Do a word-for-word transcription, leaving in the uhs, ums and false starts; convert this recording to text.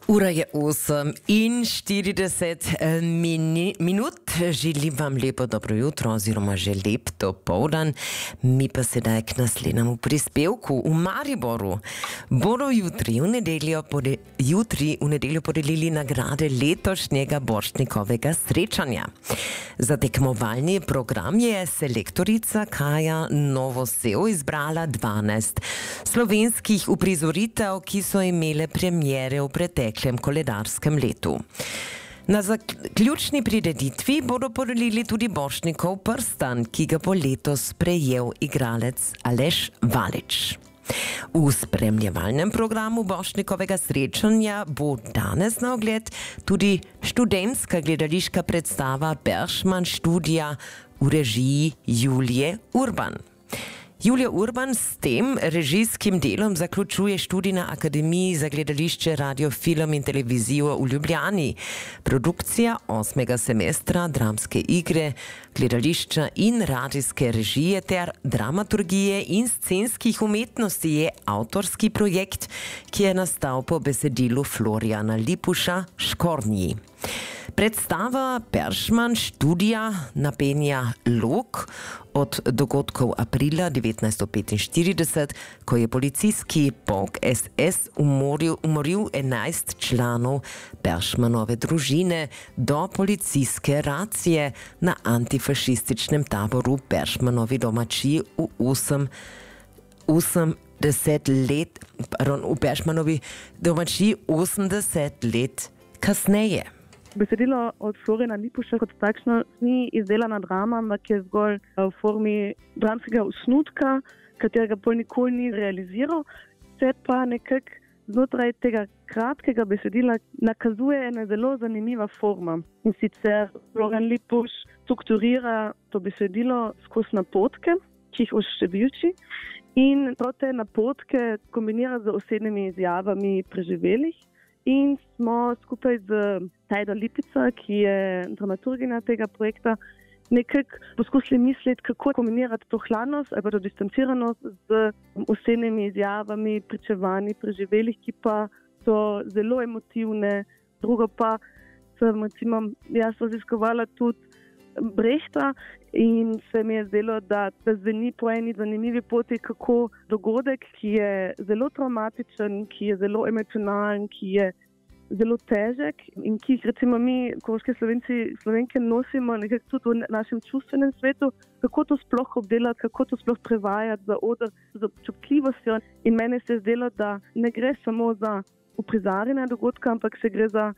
Ura je osem in štirideset mini, minut. Želim vam lepo dobro jutro oziroma že lep dopoldan. Mi pa sedaj k naslednjemu prispevku. V Mariboru bodo jutri v nedeljo, pode, jutri v nedeljo podelili nagrade letošnjega Borštnikovega srečanja. Za tekmovalni program je selektorica Kaja Novosev izbrala dvanajst slovenskih uprizoritev, ki so imele premiere v preteklem koledarskem letu. Na zaključni prireditvi bodo podelili tudi Borštnikov prstan, ki ga bo letos prejel igralec Aleš Valič. V spremljevalnem programu Borštnikovega srečanja bo danes na ogled tudi študentska gledališka predstava Beršman študija v režiji Julije Urban. Julija Urban s tem režijskim delom zaključuje študij na Akademiji za gledališče, radio, film in televizijo v Ljubljani. Produkcija osmega semestra dramske igre, gledališča in radijske režije ter dramaturgije in scenskih umetnosti je avtorski projekt, ki je nastal po besedilu Florijana Lipuša Škornji. Predstava Beršman študija napenja lok od dogodkov aprila devetnajststo petinštirideset, ko je policijski polk es es umoril, umoril enajst članov Beršmanove družine do policijske racije na antifašističnem taboru Beršmanovi domačiji v osem, osemdeset let, pardon, v Beršmanovi domačiji osemdeset let kasneje. Besedilo od Florijana Lipuša kot takšno ni izdelana drama, ampak je zgolj v formi dramskega osnutka, katerega pol nikoli ni realiziral. Se pa nekako znotraj tega kratkega besedila nakazuje ena zelo zanimiva forma. In sicer Florijan Lipuš strukturira to besedilo skozi napotke, ki jih oštevilči, in prav te napotke kombinira z osebnimi izjavami preživelih. In smo skupaj z Tajdo Lipica, ki je dramaturginja tega projekta, nekako poskusili misliti, kako kombinirati to hladnost ali pa to distanciranost z osebnimi izjavami, pričevanji preživelih, ki pa so zelo emotivne. Drugo pa sem recimo jaz raziskovala tudi Brehta in se mi je zdelo, da se zveni po eni zanimivi poti, kako dogodek, ki je zelo traumatičen, ki je zelo emocionalen, ki je zelo težek in ki jih recimo mi, koroški Slovenci, Slovenke, nosimo nekako tudi v našem čustvenem svetu, kako to sploh obdelati, kako to sploh prevajati za oder z občutljivostjo. In meni se je zdelo, da ne gre samo za uprizarjanje dogodka, ampak se gre za